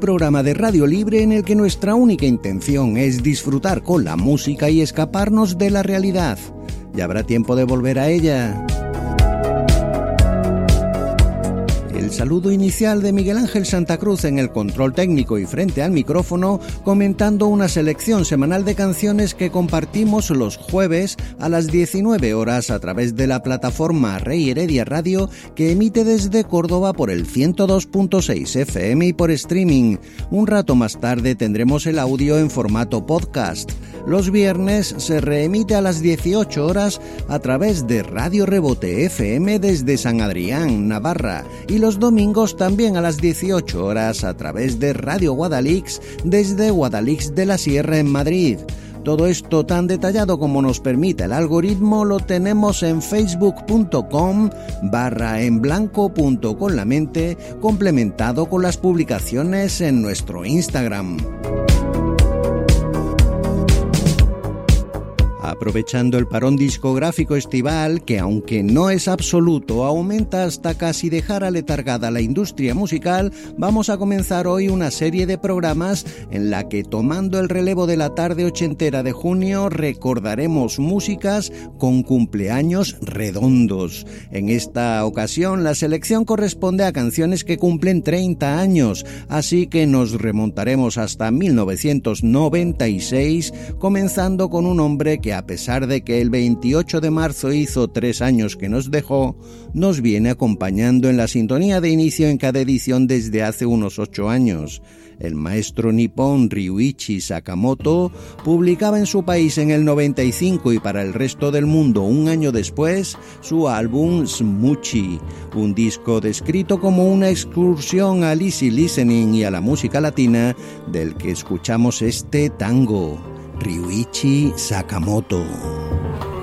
programa de Radio Libre en el que nuestra única intención es disfrutar con la música y escaparnos de la realidad. Ya habrá tiempo de volver a ella. El saludo inicial de Miguel Ángel Santa Cruz en el control técnico y frente al micrófono, comentando una selección semanal de canciones que compartimos los jueves a las 19 horas a través de la plataforma Rey Heredia Radio, que emite desde Córdoba por el 102.6 FM y por streaming. Un rato más tarde tendremos el audio en formato podcast. Los viernes se reemite a las 18 horas a través de Radio Rebote FM desde San Adrián, Navarra, y los domingos también a las 18 horas a través de Radio Guadalix desde Guadalix de la Sierra en Madrid. Todo esto tan detallado como nos permite el algoritmo lo tenemos en facebook.com/enblanco.conlamente, complementado con las publicaciones en nuestro Instagram. Aprovechando el parón discográfico estival, que aunque no es absoluto, aumenta hasta casi dejar aletargada la industria musical, vamos a comenzar hoy una serie de programas en la que, tomando el relevo de la tarde ochentera de junio, recordaremos músicas con cumpleaños redondos. En esta ocasión, la selección corresponde a canciones que cumplen 30 años, así que nos remontaremos hasta 1996, comenzando con un hombre que, a pesar de que el 28 de marzo hizo 3 años que nos dejó, nos viene acompañando en la sintonía de inicio en cada edición desde hace unos 8 años. El maestro nipón Ryuichi Sakamoto publicaba en su país en el 95 y para el resto del mundo un año después su álbum Smoochie, un disco descrito como una excursión al easy listening y a la música latina, del que escuchamos este tango. Ryuichi Sakamoto.